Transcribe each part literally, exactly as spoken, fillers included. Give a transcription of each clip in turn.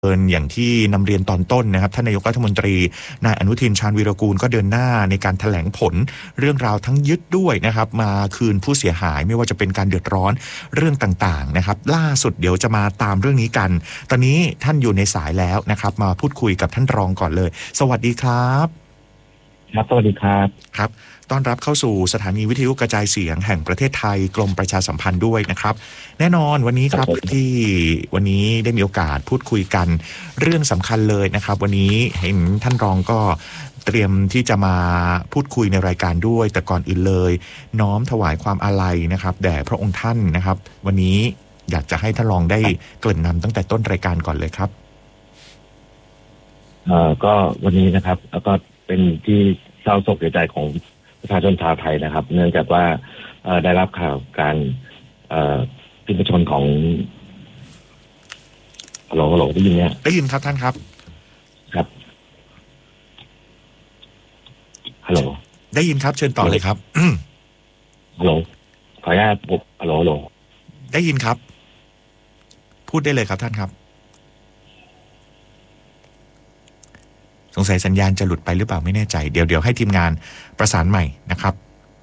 อย่างที่นำเรียนตอนต้นนะครับท่านนายกรัฐมนตรีนายอนุทินชาญวีรกูลก็เดินหน้าในการแถลงผลเรื่องราวทั้งยึดด้วยนะครับมาคืนผู้เสียหายไม่ว่าจะเป็นการเดือดร้อนเรื่องต่างๆนะครับล่าสุดเดี๋ยวจะมาตามเรื่องนี้กันตอนนี้ท่านอยู่ในสายแล้วนะครับมาพูดคุยกับท่านรองก่อนเลยสวัสดีครับครับสวัสดีครับครับต้อนรับเข้าสู่สถานีวิทยุกระจายเสียงแห่งประเทศไทยกรมประชาสัมพันธ์ด้วยนะครับแน่นอนวันนี้ครับที่วันนี้ได้มีโอกาสพูดคุยกันเรื่องสำคัญเลยนะครับวันนี้เห็นท่านรองก็เตรียมที่จะมาพูดคุยในรายการด้วยแต่ก่อนอื่นเลยน้อมถวายความอาลัยนะครับแด่พระองค์ท่านนะครับวันนี้อยากจะให้ท่านรองได้เกริ่นนำตั้งแต่ต้นรายการก่อนเลยครับเอ่อก็วันนี้นะครับแล้วก็เป็นที่เศร้าโศกเสียใจของประชาชนชาวไทยนะครับเนื่องจากว่าได้รับข่าวการสิ้นพระชนของฮัลโหลฮัลโหลได้ยินเนี่ยได้ยินครับท่านครับครับฮัลโหลได้ยินครับเชิญต่อเลยครับฮัลโหลขออนุญาตผมฮัลโหลฮัลโหลได้ยินครับพูดได้เลยครับท่านครับสงสัยสัญญาณจะหลุดไปหรือเปล่าไม่แน่ใจเดี๋ยวเดี๋ยวให้ทีมงานประสานใหม่นะครับ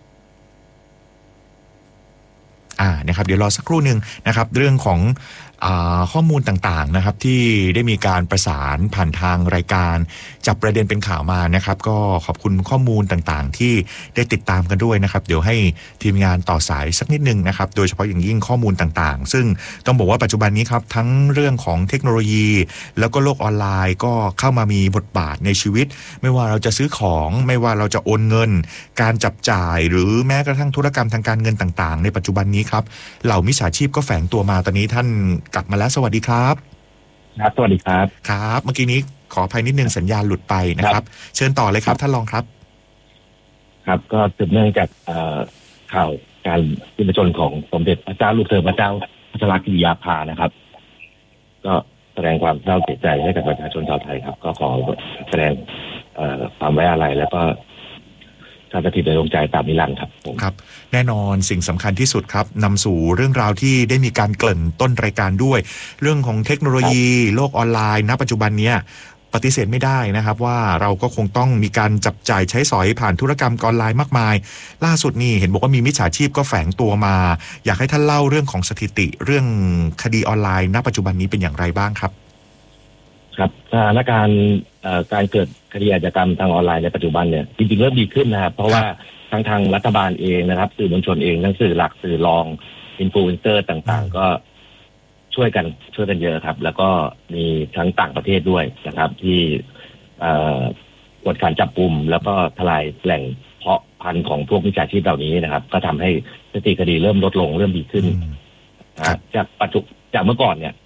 อ่านะครับเดี๋ยวรอสักครู่หนึ่งนะครับเรื่องของอ่าข้อมูลต่างๆนะครับที่ได้มีการประสานผ่านทางรายการจับประเด็นเป็นข่าวมานะครับก็ขอบคุณข้อมูลต่างๆที่ได้ติดตามกันด้วยนะครับเดี๋ยวให้ทีมงานต่อสายสักนิดนึงนะครับโดยเฉพาะอย่างยิ่งข้อมูลต่างๆซึ่งต้องบอกว่าปัจจุบันนี้ครับทั้งเรื่องของเทคโนโลยีแล้วก็โลกออนไลน์ก็เข้ามามีบทบาทในชีวิตไม่ว่าเราจะซื้อของไม่ว่าเราจะโอนเงินการจับจ่ายหรือแม้กระทั่งธุรกรรมทางการเงินต่างๆในปัจจุบันนี้ครับเหล่ามิจฉาชีพก็แฝงตัวมาตอนนี้ท่านกลับมาแล้วสวัสดีครับครับสวัสดีครับครับเมื่อกี้นี้ขออภัยนิดนึงสัญญาณหลุดไปนะครับเชิญต่อเลยครับท่านรองครับครับก็สืบเนื่องจากข่าวการสิ้นพระชนของสมเด็จพระเจ้าลูกเธอพระเจ้าพัชรกิติยาภานะครับก็แสดงความเศร้าเสียใจให้กับประชาชนชาวไทยครับก็ขอแสดงความไว้อาลัยแล้วก็ท่านสถิตในดวงใจตามนิรันดร์ครับครับแน่นอนสิ่งสำคัญที่สุดครับนำสู่เรื่องราวที่ได้มีการเกริ่นต้นรายการด้วยเรื่องของเทคโนโลยีโลกออนไลน์ณปัจจุบันนี้ปฏิเสธไม่ได้นะครับว่าเราก็คงต้องมีการจับจ่ายใช้สอยผ่านธุรกรรมออนไลน์มากมายล่าสุดนี่เห็นบอกว่ามีมิจฉาชีพก็แฝงตัวมาอยากให้ท่านเล่าเรื่องของสถิติเรื่องคดีออนไลน์ณปัจจุบันนี้เป็นอย่างไรบ้างครับครับสถานการณ์การเกิดคดีอาชญากรรมทางออนไลน์ในปัจจุบันเนี่ยจริงๆเริ่มดีขึ้นนะครับเพราะว่าทั้งทางรัฐบาลเองนะครับสื่อมวลชนเองทั้งสื่อหลักสื่อรองอินฟลูเอนเซอร์ต่างๆก็ช่วยกันช่วยกันเยอะครับแล้วก็มีทั้งต่างประเทศด้วยนะครับที่กวดขันจับกุมแล้วก็ทลายแหล่งเพาะพันธุ์ของพวกมิจฉาชีพเหล่านี้นะครับก็ทำให้สถิติคดีเริ่มลดลงเริ่มดีขึ้นจากปัจจุจากเมื่อก่อนเนี่ย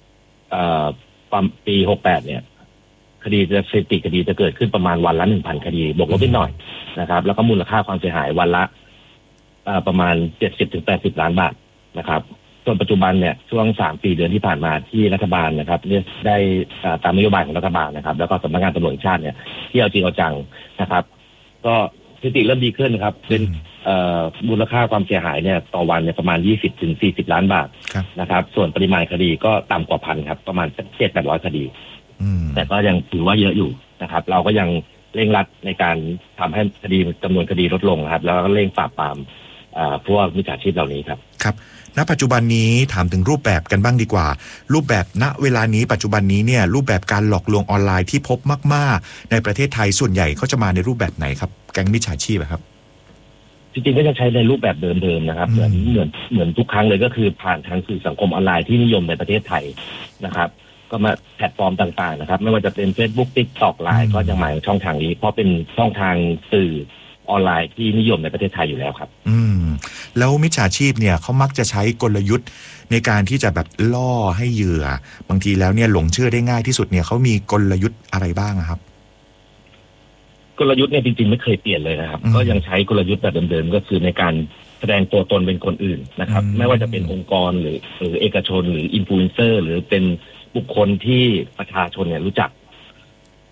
ปีหกสิบแปดเนี่ยคดีจะสถิติคดีจะเกิดขึ้นประมาณวันละ หนึ่งพัน คดีบวกลบนิดหน่อยนะครับแล้วก็มูลค่าความเสียหายวันละประมาณ เจ็ดสิบถึงแปดสิบ ล้านบาทนะครับส่วนปัจจุบันเนี่ยช่วง สามถึงสี่ เดือนที่ผ่านมาที่รัฐบาลนะครับได้ตามนโยบายของรัฐบาลนะครับแล้วก็สำนักงานตำรวจแห่งชาติเนี่ยที่เอาจริงเอาจังนะครับก็สถิติเริ่มดีขึ้นครับเป็นมูลค่าความเสียหายเนี่ยต่อวันเนี่ยประมาณ ยี่สิบถึงสี่สิบ ล้านบาทนะครับส่วนปริมาณคดีก็ต่ำกว่าพันครับประมาณ เจ็ดถึงแปดร้อย คดีแต่ก็ยังถือว่าเยอะอยู่นะครับเราก็ยังเร่งรัดในการทำให้คดีจำนวนคดีลดลงครับแล้วก็เร่งปราบปรามพวกมิจฉาชีพเหล่านี้ครับครับณปัจจุบันนี้ถามถึงรูปแบบกันบ้างดีกว่ารูปแบบณเวลานี้ปัจจุบันนี้เนี่ยรูปแบบการหลอกลวงออนไลน์ที่พบมากๆในประเทศไทยส่วนใหญ่เขาจะมาในรูปแบบไหนครับแก๊งมิจฉาชีพครับจริงๆก็จะใช้ในรูปแบบเดิมๆนะครับเหมือนเหมือนเหมือนทุกครั้งเลยก็คือผ่านทางสื่อสังคมออนไลน์ที่นิยมในประเทศไทยนะครับก็มาแพลตฟอร์มต่างๆนะครับไม่ว่าจะเป็น Facebook TikTok ไลน์ก็ยังหมายช่องทางนี้เพราะเป็นช่องทางสื่อออนไลน์ที่นิยมในประเทศไทยอยู่แล้วครับอืมแล้วมิจฉาชีพเนี่ยเขามักจะใช้กลยุทธ์ในการที่จะแบบล่อให้เหยื่อบางทีแล้วเนี่ยหลงเชื่อได้ง่ายที่สุดเนี่ยเขามีกลยุทธ์อะไรบ้างครับกลยุทธ์เนี่ยจริงๆไม่เคยเปลี่ยนเลยนะครับก็ยังใช้กลยุทธ์แบบเดิมๆก็คือในการแสดงตัวตนเป็นคนอื่นนะครับไม่ว่าจะเป็นองค์กรหรือหรือเอกชนหรืออินฟลูเอนเซอร์หรือเป็นบุคคลที่ประชาชนเนี่ยรู้จัก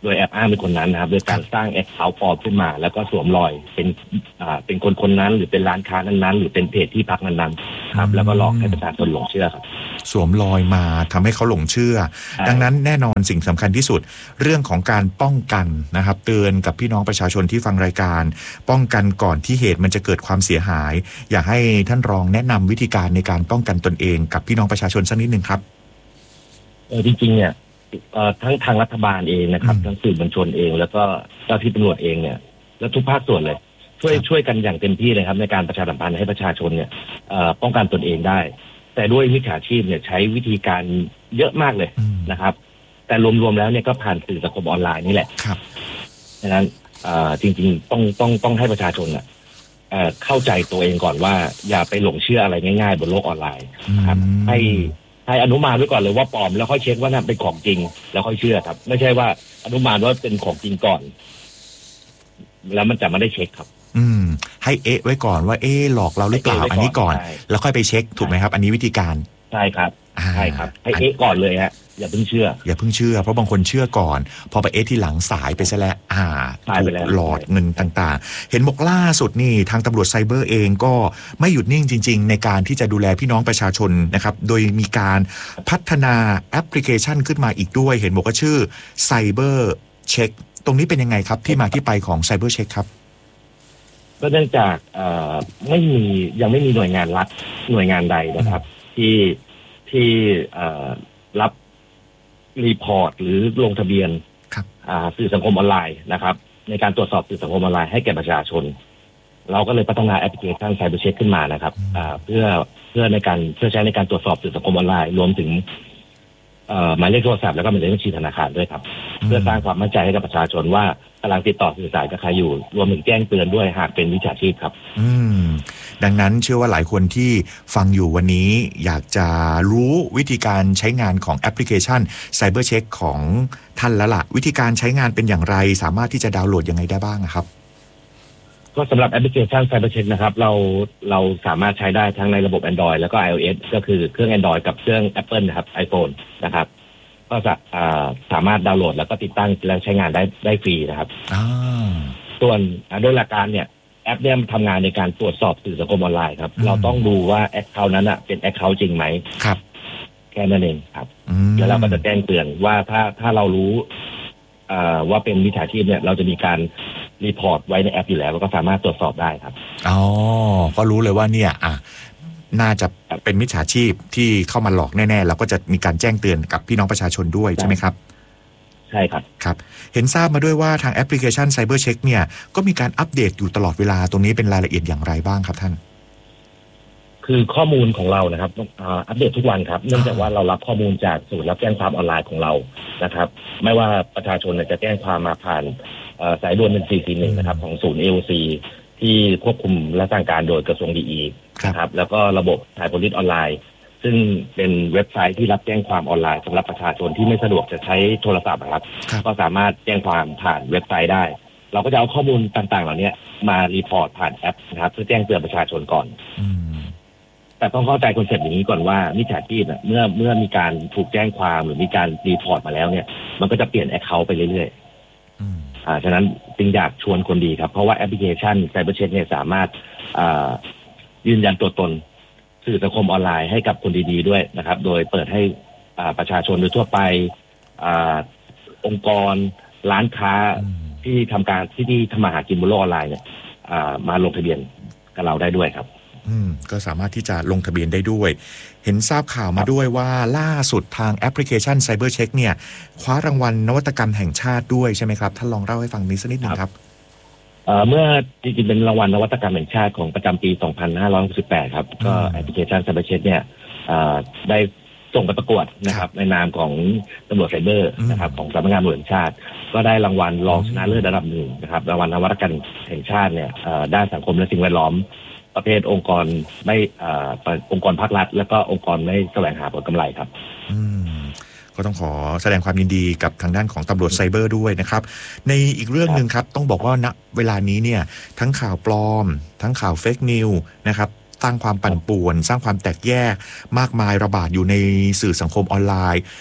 โดยแอบอ้างเป็นคนนั้นนะครับโดยการสร้างแอคเคาท์ปลอมขึ้นมาแล้วก็สวมรอยเป็นอ่าเป็นคนคนนั้นหรือเป็นร้านค้านั้นๆหรือเป็นเพจที่พักนั้นๆครับแล้วก็หลอกให้ประชาชนหลงเชื่อครับสวมรอยมาทำให้เขาหลงเชื่อดังนั้นแน่นอนสิ่งสำคัญที่สุดเรื่องของการป้องกันนะครับเตือนกับพี่น้องประชาชนที่ฟังรายการป้องกันก่อนที่เหตุมันจะเกิดความเสียหายอยากให้ท่านรองแนะนำวิธีการในการป้องกันตนเองกับพี่น้องประชาชนสักนิดนึงครับเออจริงๆเนี่ยทั้งทางรัฐบาลเองนะครับทั้งสื่อมวลชนเองแล้วก็เจ้าที่ตำรวจเองเนี่ยและทุกภาคส่วนเลยช่วยช่วยกันอย่างเต็มที่เลยครับในการประชาสัมพันธ์ให้ประชาชนเนี่ยป้องกันตนเองได้แต่ด้วยมิจฉาชีพเนี่ยใช้วิธีการเยอะมากเลยนะครับแต่รวมๆแล้วเนี่ยก็ผ่านสื่อสังคมออนไลน์นี่แหละครับดังนั้นจริงๆต้องต้องต้องให้ประชาชนอ่ะเข้าใจตัวเองก่อนว่าอย่าไปหลงเชื่ออะไรง่ายๆบนโลกออนไลน์ครับให้ให้อนุมานไว้ก่อนเลยว่าปลอมแล้วค่อยเช็คว่านั่นเป็นของจริงแล้วค่อยเชื่อครับไม่ใช่ว่าอนุมานว่าเป็นของจริงก่อนแล้วมันจะไม่ได้เช็คครับอืมให้เอ๊ะไว้ก่อนว่าเอ๊ะหลอกเราหรือเปล่าอันนี้ก่อนแล้วค่อยไปเช็คถูกไหมครับอันนี้วิธีการใช่ครับใช่ครับให้เอ๊ะก่อนเลยฮะอย่าเพิ่งเชื่ออย่าเพิ่งเชื่อเพราะบางคนเชื่อก่อนพอไปเอ๊ะที่หลังสายไปซะแล้วอ่าถูกหลอกเงินต่างๆเห็นบอกล่าสุดนี่ทางตำรวจไซเบอร์เองก็ไม่หยุดนิ่งจริงๆในการที่จะดูแลพี่น้องประชาชนนะครับโดยมีการพัฒนาแอปพลิเคชันขึ้นมาอีกด้วยเห็นบอกว่าชื่อไซเบอร์เช็คตรงนี้เป็นยังไงครับที่มาที่ไปของไซเบอร์เช็คครับก็เนื่องจากไม่มียังไม่มีหน่วยงานรัฐหน่วยงานใดนะครับที่ที่รับรีพอร์ตหรือลงทะเบียนสื่อสังคมออนไลน์นะครับในการตรวจสอบสื่อสังคมออนไลน์ให้แก่ประชาชนเราก็เลยพัฒนาแอปพลิเคชันไซเบอร์เช็คขึ้นมานะครับเพื่อเพื่อในการเพื่อใช้ในการตรวจสอบสื่อสังคมออนไลน์รวมถึงหมายเลขโทรศัพท์แล้วก็หมายเลขบัญชีธนาคารด้วยครับเพื่อสร้างความมั่นใจให้กับประชาชนว่ากำลังติดต่อสื่อสารกับใครอยู่รวมถึงแจ้งเตือนด้วยหากเป็นมิจฉาชีพครับอืมดังนั้นเชื่อว่าหลายคนที่ฟังอยู่วันนี้อยากจะรู้วิธีการใช้งานของแอปพลิเคชันไซเบอร์เช็คของท่านแล้วล่ะวิธีการใช้งานเป็นอย่างไรสามารถที่จะดาวน์โหลดยังไงได้บ้างครับก็สำหรับแอปพลิเคชันไซเบอร์เช็คนะครับเราเราสามารถใช้ได้ทั้งในระบบ Android แล้วก็ iOS ก็คือเครื่อง Android กับเครื่อง Apple นะครับ iPhone นะครับก็จะสามารถดาวน์โหลดแล้วก็ติดตั้งแล้วใช้งานได้ได้ฟรีนะครับส่วนโดยหลักการเนี่ยแอปเนี่ยทำงานในการตรวจสอบสื่อสังคมออนไลน์ครับเราต้องดูว่าแอคเคาท์นั้นอ่ะเป็นแอคเคาท์จริงไหมครับแค่นั้นเองครับแล้วเราก็จะแจ้งเตือนว่าถ้าถ้าเรารู้ว่าเป็นมิจฉาชีพเนี่ยเราจะมีการรีพอร์ตไว้ในแอปอยู่แล้วแล้วก็สามารถตรวจสอบได้ครับอ๋อก็รู้เลยว่าเนี่ยอ่ะน่าจะเป็นมิจฉาชีพที่เข้ามาหลอกแน่ๆแล้วก็จะมีการแจ้งเตือนกับพี่น้องประชาชนด้วยใช่ไหมครับใช่ครับครับเห็นทราบมาด้วยว่าทางแอปพลิเคชันไซเบอร์เช็คเนี่ยก็มีการอัปเดตอยู่ตลอดเวลาตรงนี้เป็นรายละเอียดอย่างไรบ้างครับท่านคือข้อมูลของเรานะครับอัปเดตทุกวันครับเนื่องจากว่าเรารับข้อมูลจากศูนย์รับแจ้งความออนไลน์ของเรานะครับไม่ว่าประชาชนจะแจ้งความมาผ่านสายด่วนหนึ่งสี่สี่หนึ่งนะครับของศูนย์ เอ โอ ซี ที่ควบคุมและสั่งการโดยกระทรวงดีอีนะครับแล้วก็ระบบไทยโพลิสออนไลน์ซึ่งเป็นเว็บไซต์ที่รับแจ้งความออนไลน์สำหรับประชาชนที่ไม่สะดวกจะใช้โทรศัพท์ครับก็สามารถแจ้งความผ่านเว็บไซต์ได้เราก็จะเอาข้อมูลต่างๆเหล่านี้มารีพอร์ตผ่านแอปนะครับเพื่อแจ้งเตือนประชาชนก่อนแต่ต้องเข้าใจคอนเซ็ปต์อย่างนี้ก่อนว่ามิจฉาชีพเมื่อเมื่อมีการถูกแจ้งความหรือมีการรีพอร์ตมาแล้วเนี่ยมันก็จะเปลี่ยนแอคเคาท์ไปเรื่อยๆอ่าฉะนั้นจึงอยากชวนคนดีครับเพราะว่าแอปพลิเคชันไซเบอร์เช็คเนี่ยสามารถอ่ายืนยันตัวตนสื่อสังคมออนไลน์ให้กับคนดีๆด้วยนะครับโดยเปิดให้อ่าประชาชนโดยทั่วไปอ่าองค์กรร้านค้าที่ทำการที่ที่ทำมาหากินบนโลกออนไลน์เนี่ยอ่ามาลงทะเบียนกับเราได้ด้วยครับอืมก็สามารถที่จะลงทะเบียนได้ด้วยเห็นทราบข่าวมาด้วยว่าล่าสุดทางแอปพลิเคชันไซเบอร์เช็คเนี่ยคว้ารางวัลนวัตกรรมแห่งชาติด้วยใช่ไหมครับท่านลองเล่าให้ฟังนิดสักนิดนึงครับเมื่อจริงๆเป็นรางวัลนวัตกรรมแห่งชาติของประจำปีสองพันห้าร้อยหกสิบแปดครับก็แอปพลิเคชันไซเบอร์เช็คเนี่ยได้ส่งไปประกวดนะครับในนามของตำรวจไซเบอร์นะครับของสำนักงานตำรวจแห่งชาติก็ได้รางวัลรองชนะเลิศระดับหนึ่งนะครับรางวัลนวัตกรรมแห่งชาติเนี่ยด้านสังคมและสิ่งแวดล้อมประเภทองค์กรไม่องค์กรภาครัฐและก็องค์กรไม่แสวงหาผลกำไรครับอืมก็ต้องขอแสดงความยินดีกับทางด้านของตำรวจไซเบอร์ด้วยนะครับในอีกเรื่องนึงครับต้องบอกว่าณเวลานี้เนี่ยทั้งข่าวปลอมทั้งข่าวเฟกนิวนะครับสร้างความปั่นป่วนสร้างความแตกแยกมากมายระบาดอยู่ในสื่อสังคมออนไลน์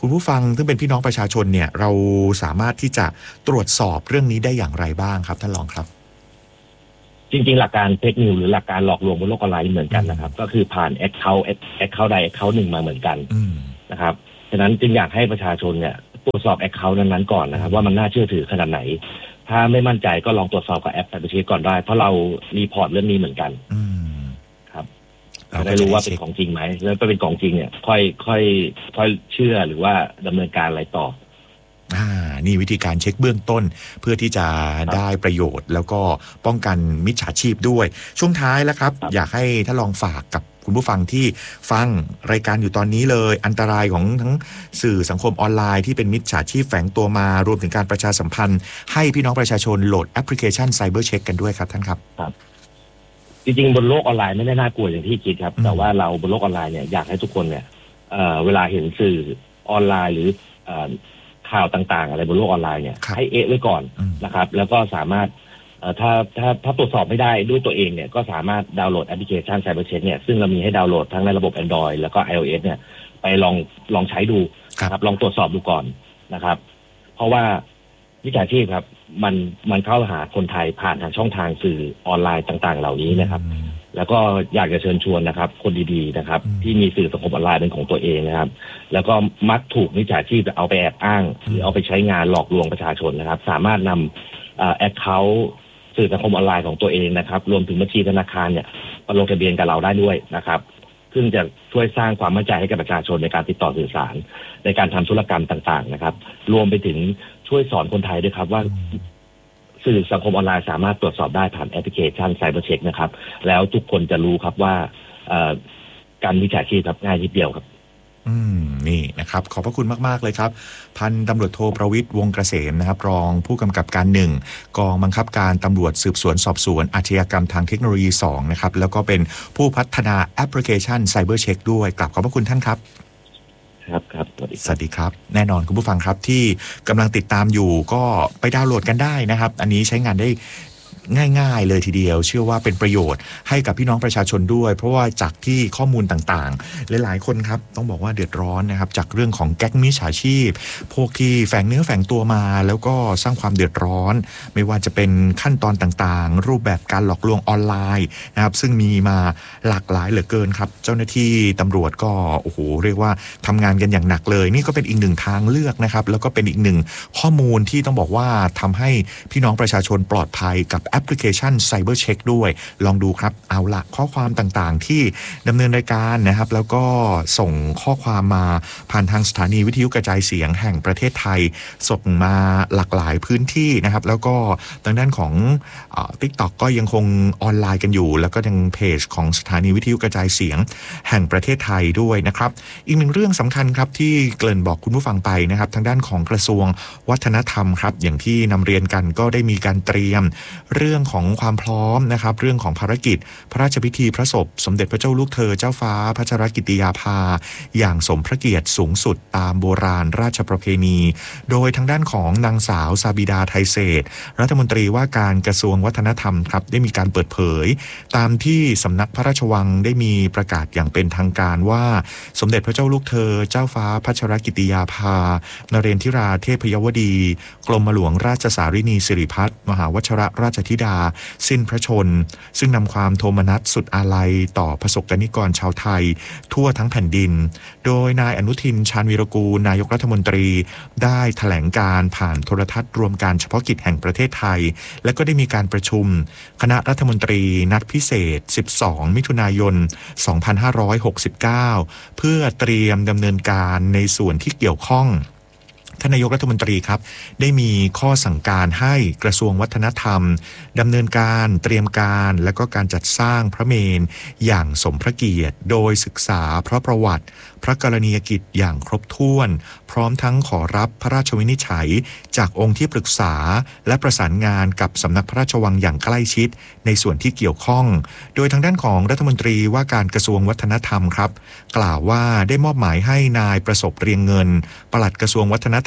คุณผู้ฟังซึ่งเป็นพี่น้องประชาชนเนี่ยเราสามารถที่จะตรวจสอบเรื่องนี้ได้อย่างไรบ้างครับท่านรองครับจริงๆหลักการเทคนิคหรือหลักการหลอกลวงบนโลกออนไลน์เหมือนกันนะครับก็คือผ่านแอคเคาท์แอคเคาท์ใดแอคเคาท์หนึ่งมาเหมือนกันนะครับฉะนั้นจึงอยากให้ประชาชนเนี่ยตรวจสอบแอคเคาท์นั้นๆก่อนนะครับว่ามันน่าเชื่อถือขนาดไหนถ้าไม่มั่นใจก็ลองตรวจสอบกับแอปไซเบอร์เช็คก่อนได้เพราะเรารีพอร์ตเรื่องนี้เหมือนกันครับจะได้รู้ว่าเป็นของจริงไหมแล้วถ้าเป็นของจริงเนี่ยค่อยค่อยค่อยเชื่อหรือว่าดำเนินการอะไรต่ออ่านี่วิธีการเช็คเบื้องต้นเพื่อที่จะได้ประโยชน์แล้วก็ป้องกันมิจฉาชีพด้วยช่วงท้ายแล้วครับอยากให้ท่านลองฝากกับคุณผู้ฟังที่ฟังรายการอยู่ตอนนี้เลยอันตรายของทั้งสื่อสังคมออนไลน์ที่เป็นมิจฉาชีพแฝงตัวมารวมถึงการประชาสัมพันธ์ให้พี่น้องประชาชนโหลดแอปพลิเคชันไซเบอร์เช็คกันด้วยครับท่านครับครับจริงๆบนโลกออนไลน์ไม่ได้น่ากลัวอย่างที่คิดครับแต่ว่าเราบนโลกออนไลน์เนี่ยอยากให้ทุกคนเนี่ยเอ่อเวลาเห็นสื่อออนไลน์หรือเอ่อข่าวต่างๆอะไรบนโลกออนไลน์เนี่ยให้เอะไว้ก่อนนะครับแล้วก็สามารถถ้าถ้าถ้าตรวจสอบไม่ได้ด้วยตัวเองเนี่ยก็สามารถดาวน์โหลดแอปพลิเคชัน CyberCheck เนี่ยซึ่งเรามีให้ดาวน์โหลดทั้งในระบบ Android แล้วก็ iOS เนี่ยไปลองลองใช้ดูครับลองตรวจสอบดูก่อนนะครับเพราะว่ามิจฉาชีพครับมันมันเข้าหาคนไทยผ่านทางช่องทางสื่อออนไลน์ต่างๆเหล่านี้นะครับแล้วก็อยากจะเชิญชวนนะครับคนดีๆนะครับที่มีสื่อสังคมออนไลน์เป็นของตัวเองนะครับแล้วก็มักถูกมิจฉาชีพเอาไปแอบอ้างหรือเอาไปใช้งานหลอกลวงประชาชนนะครับสามารถนำแอคเคาท์สื่อสังคมออนไลน์ของตัวเองนะครับรวมถึงบัญชีธนาคารเนี่ยมาลงทะเบียนกับเราได้ด้วยนะครับซึ่งจะช่วยสร้างความมั่นใจให้กับประชาชนในการติดต่อสื่อสารในการทำธุรกรรมต่างๆนะครับรวมไปถึงช่วยสอนคนไทยด้วยครับว่าสื่อสังคมออนไลน์สามารถตรวจสอบได้ผ่านแอปพลิเคชัน CyberCheck นะครับแล้วทุกคนจะรู้ครับว่าการมิจฉาชีพครับง่ายนิดเดียวครับอืมนี่นะครับขอบพระคุณมากๆเลยครับพันตำรวจโทประวิตรวงศ์เกษมนะครับรองผู้กำกับการหนึ่งกองบังคับการตำรวจสืบสวนสอบสวนอาชญากรรมทางเทคโนโลยีสองนะครับแล้วก็เป็นผู้พัฒนาแอปพลิเคชัน CyberCheck ด้วยกราบขอบพระคุณท่านครับครับครับสวัสดีสวัสดีครับแน่นอนคุณผู้ฟังครับที่กำลังติดตามอยู่ก็ไปดาวน์โหลดกันได้นะครับอันนี้ใช้งานได้ง่ายๆเลยทีเดียวเชื่อว่าเป็นประโยชน์ให้กับพี่น้องประชาชนด้วยเพราะว่าจากที่ข้อมูลต่างๆหลายๆคนครับต้องบอกว่าเดือดร้อนนะครับจากเรื่องของแก๊งมิจฉาชีพพวกที่แฝงเนื้อแฝงตัวมาแล้วก็สร้างความเดือดร้อนไม่ว่าจะเป็นขั้นตอนต่างๆรูปแบบการหลอกลวงออนไลน์นะครับซึ่งมีมาหลากหลายเหลือเกินครับเจ้าหน้าที่ตำรวจก็โอ้โหเรียกว่าทำงานกันอย่างหนักเลยนี่ก็เป็นอีกหนึ่งทางเลือกนะครับแล้วก็เป็นอีกหนึ่งข้อมูลที่ต้องบอกว่าทำให้พี่น้องประชาชนปลอดภัยกับแอปพลิเคชัน CyberCheck ด้วยลองดูครับเอาละข้อความต่างๆที่ดำเนินรายการนะครับแล้วก็ส่งข้อความมาผ่านทางสถานีวิทยุกระจายเสียงแห่งประเทศไทยส่งมาหลากหลายพื้นที่นะครับแล้วก็ทางด้านของเอ่อ TikTok ก็ยังคงออนไลน์กันอยู่แล้วก็ยังเพจของสถานีวิทยุกระจายเสียงแห่งประเทศไทยด้วยนะครับอีกหนึ่งเรื่องสำคัญครับที่เกริ่นบอกคุณผู้ฟังไปนะครับทางด้านของกระทรวงวัฒนธรรมครับอย่างที่นำเรียนกันก็ได้มีการเตรียมเรื่องของความพร้อมนะครับเรื่องของภารกิจพระราชพิธีพระศพสมเด็จพระเจ้าลูกเธอเจ้าฟ้าพัชรกิติยาภาอย่างสมพระเกียรติสูงสุดตามโบราณราชประเพณีโดยทางด้านของนางสาวซาบิดาไทยเศรษฐ์รัฐมนตรีว่าการกระทรวงวัฒนธรรมครับได้มีการเปิดเผยตามที่สำนักพระราชวังได้มีประกาศอย่างเป็นทางการว่าสมเด็จพระเจ้าลูกเธอเจ้าฟ้าพัชรกิติยาภานเรนทิราเทพยวดีกรมหลวงราชสารินีสิริพัฒน์มหาวชรราชธิดาสิ้นพระชนซึ่งนำความโทมนัสสุดอาลัยต่อประสบกนิกรชาวไทยทั่วทั้งแผ่นดินโดยนายอนุทินชาญวีรกูลนายกรัฐมนตรีได้แถลงการผ่านโทรทัศน์รวมการเฉพาะกิจแห่งประเทศไทยและก็ได้มีการประชุมคณะรัฐมนตรีนัดพิเศษสิบสองมิถุนายนสองพันห้าร้อยหกสิบเก้าเพื่อเตรียมดำเนินการในส่วนที่เกี่ยวข้องท่านนายกรัฐมนตรีครับได้มีข้อสั่งการให้กระทรวงวัฒนธรรมดำเนินการเตรียมการและก็การจัดสร้างพระเมรุอย่างสมพระเกียรติโดยศึกษาพระประวัติพระกรณียกิจอย่างครบถ้วนพร้อมทั้งขอรับพระราชวินิจฉัยจากองค์ที่ปรึกษาและประสานงานกับสำนักพระราชวังอย่างใกล้ชิดในส่วนที่เกี่ยวข้องโดยทางด้านของรัฐมนตรีว่าการกระทรวงวัฒนธรรมครับกล่าวว่าได้มอบหมายให้นายประสบเรียงเงินปลัดกระทรวงวัฒนธรรม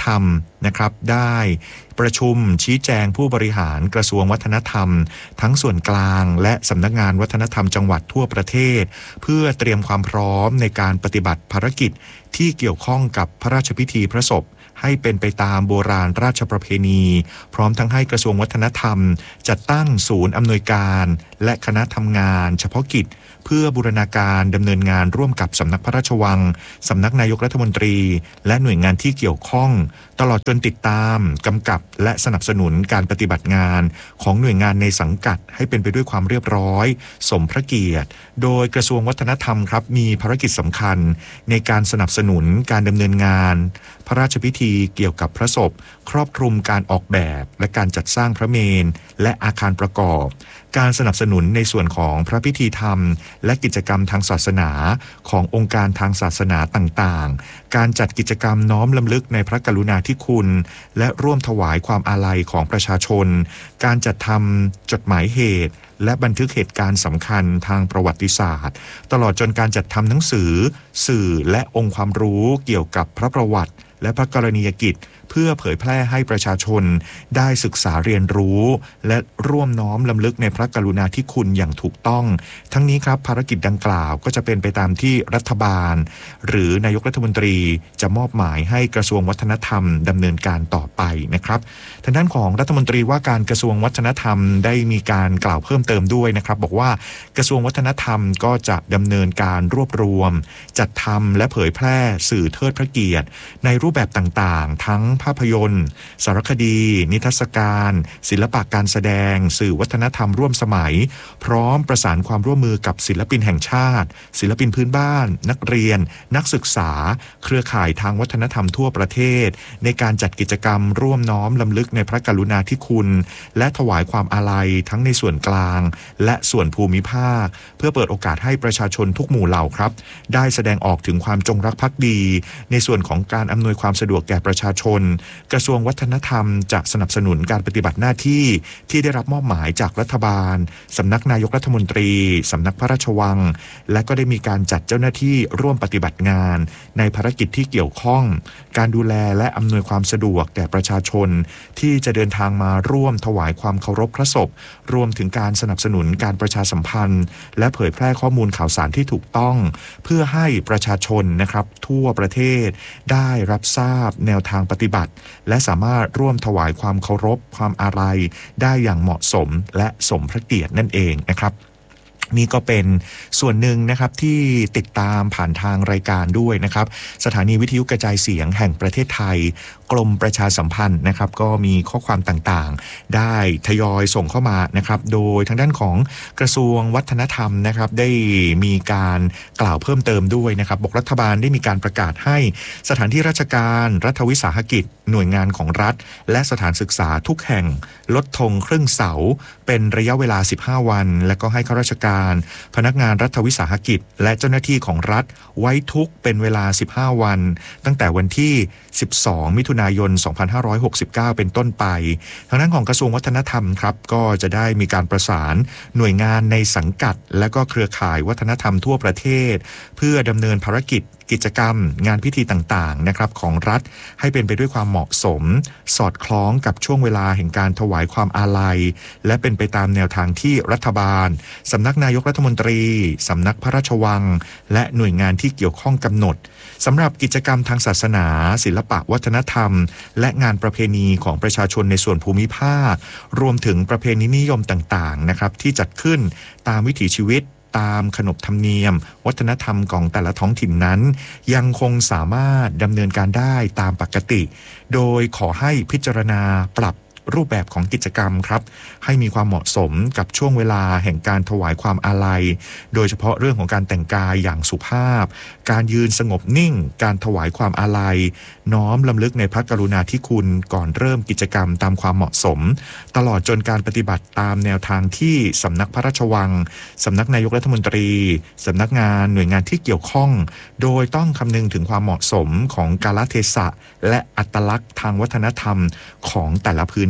ธรรมนะครับได้ประชุมชี้แจงผู้บริหารกระทรวงวัฒนธรรมทั้งส่วนกลางและสำนักงานวัฒนธรรมจังหวัดทั่วประเทศเพื่อเตรียมความพร้อมในการปฏิบัติภารกิจที่เกี่ยวข้องกับพระราชพิธีพระศพให้เป็นไปตามโบราณราชประเพณีพร้อมทั้งให้กระทรวงวัฒนธรรมจัดตั้งศูนย์อำนวยการและคณะทำงานเฉพาะกิจเพื่อบูรณาการดำเนินงานร่วมกับสำนักพระราชวังสำนักนายกรัฐมนตรีและหน่วยงานที่เกี่ยวข้องตลอดจนติดตามกำกับและสนับสนุนการปฏิบัติงานของหน่วยงานในสังกัดให้เป็นไปด้วยความเรียบร้อยสมพระเกียรติโดยกระทรวงวัฒนธรรมครับมีภารกิจสำคัญในการสนับสนุนการดำเนินงานพระราชพิธีเกี่ยวกับพระศพครอบคลุมการออกแบบและการจัดสร้างพระเมรุและอาคารประกอบการสนับสนุนในส่วนของพระพิธีธรรมและกิจกรรมทางศาสนาขององค์การทางศาสนาต่างๆการจัดกิจกรรมน้อมรำลึกในพระกรุณาธิคุณและร่วมถวายความอาลัยของประชาชนการจัดทำจดหมายเหตุและบันทึกเหตุการณ์สำคัญทางประวัติศาสตร์ตลอดจนการจัดทำหนังสือสื่อและองค์ความรู้เกี่ยวกับพระประวัติและพระกรณียกิจเพื่อเผยแพร่ให้ประชาชนได้ศึกษาเรียนรู้และร่วมน้อมรำลึกในพระกรุณาธิคุณอย่างถูกต้องทั้งนี้ครับภารกิจดังกล่าวก็จะเป็นไปตามที่รัฐบาลหรือนายกรัฐมนตรีจะมอบหมายให้กระทรวงวัฒนธรรมดำเนินการต่อไปนะครับทางด้านของรัฐมนตรีว่าการกระทรวงวัฒนธรรมได้มีการกล่าวเพิ่มเติมด้วยนะครับบอกว่ากระทรวงวัฒนธรรมก็จะดำเนินการรวบรวมจัดทำและเผยแพร่สื่อเทิดพระเกียรติในรูปแบบต่างๆทั้งภาพยนตร์สารคดีนิทรรศการศิลปะการแสดงสื่อวัฒนธรรมร่วมสมัยพร้อมประสานความร่วมมือกับศิลปินแห่งชาติศิลปินพื้นบ้านนักเรียนนักศึกษาเครือข่ายทางวัฒนธรรมทั่วประเทศในการจัดกิจกรรมร่วมน้อมรำลึกในพระกรุณาธิคุณและถวายความอาลัยทั้งในส่วนกลางและส่วนภูมิภาคเพื่อเปิดโอกาสให้ประชาชนทุกหมู่เหล่าครับได้แสดงออกถึงความจงรักภักดีในส่วนของการอำนวยความสะดวกแก่ประชาชนกระทรวงวัฒนธรรมจะสนับสนุนการปฏิบัติหน้าที่ที่ได้รับมอบหมายจากรัฐบาลสำนักนายกรัฐมนตรีสำนักพระราชวังและก็ได้มีการจัดเจ้าหน้าที่ร่วมปฏิบัติงานในภารกิจที่เกี่ยวข้องการดูแลและอำนวยความสะดวกแก่ประชาชนที่จะเดินทางมาร่วมถวายความเคารพพระศพรวมถึงการสนับสนุนการประชาสัมพันธ์และเผยแพร่ข้อมูลข่าวสารที่ถูกต้องเพื่อให้ประชาชนนะครับทั่วประเทศได้รับทราบแนวทางปฏิบัติและสามารถร่วมถวายความเคารพความอาลัยได้อย่างเหมาะสมและสมพระเกียรตินั่นเองนะครับนี่ก็เป็นส่วนหนึ่งนะครับที่ติดตามผ่านทางรายการด้วยนะครับสถานีวิทยุกระจายเสียงแห่งประเทศไทยกรมประชาสัมพันธ์นะครับก็มีข้อความต่างๆได้ทยอยส่งเข้ามานะครับโดยทางด้านของกระทรวงวัฒนธรรมนะครับได้มีการกล่าวเพิ่มเติมด้วยนะครับบอกรัฐบาลได้มีการประกาศให้สถานที่ราชการรัฐวิสาหกิจหน่วยงานของรัฐและสถานศึกษาทุกแห่งลดธงครึ่งเสาเป็นระยะเวลาสิบห้าวันและก็ให้ข้าราชการพนักงานรัฐวิสาหกิจและเจ้าหน้าที่ของรัฐไว้ทุกเป็นเวลาสิบห้าวันตั้งแต่วันที่สิบสองมิถุนายนสองพันห้าร้อยหกสิบเก้าเป็นต้นไปทางด้านของกระทรวงวัฒนธรรมครับก็จะได้มีการประสานหน่วยงานในสังกัดและก็เครือข่ายวัฒนธรรมทั่วประเทศเพื่อดำเนินภารกิจกิจกรรมงานพิธีต่างๆนะครับของรัฐให้เป็นไปด้วยความเหมาะสมสอดคล้องกับช่วงเวลาแห่งการถวายความอาลัยและเป็นไปตามแนวทางที่รัฐบาลสำนักนายกรัฐมนตรีสำนักพระราชวังและหน่วยงานที่เกี่ยวข้องกำหนดสำหรับกิจกรรมทางศาสนาศิลปะวัฒนธรรมและงานประเพณีของประชาชนในส่วนภูมิภาครวมถึงประเพณีนิยมต่างๆนะครับที่จัดขึ้นตามวิถีชีวิตตามขนบธรรมเนียมวัฒนธรรมของแต่ละท้องถิ่นนั้นยังคงสามารถดำเนินการได้ตามปกติโดยขอให้พิจารณาปรับรูปแบบของกิจกรรมครับให้มีความเหมาะสมกับช่วงเวลาแห่งการถวายความอาลัยโดยเฉพาะเรื่องของการแต่งกายอย่างสุภาพการยืนสงบนิ่งการถวายความอาลัยน้อมรำลึกในพระกรุณาธิคุณก่อนเริ่มกิจกรรมตามความเหมาะสมตลอดจนการปฏิบัติตามแนวทางที่สำนักพระราชวังสำนักนายกรัฐมนตรีสำนักงานหน่วยงานที่เกี่ยวข้องโดยต้องคำนึงถึงความเหมาะสมของกาลเทศะและอัตลักษณ์ทางวัฒนธรรมของแต่ละพื้น